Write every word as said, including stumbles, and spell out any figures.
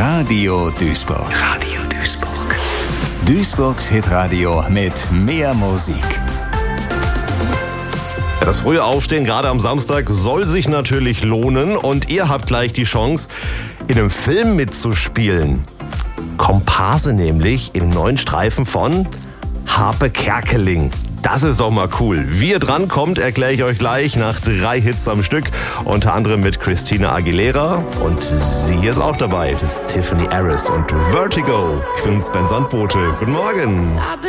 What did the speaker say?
Radio Duisburg. Radio Duisburg. Duisburgs Hitradio mit mehr Musik. Das frühe Aufstehen, gerade am Samstag, soll sich natürlich lohnen. Und ihr habt gleich die Chance, in einem Film mitzuspielen. Komparse nämlich im neuen Streifen von Harpe Kerkeling. Das ist doch mal cool. Wie ihr drankommt, erkläre ich euch gleich nach drei Hits am Stück. Unter anderem mit Christina Aguilera. Und sie ist auch dabei. Das ist Tiffany Harris und Vertigo. Ich bin's, Ben Sandbote. Guten Morgen.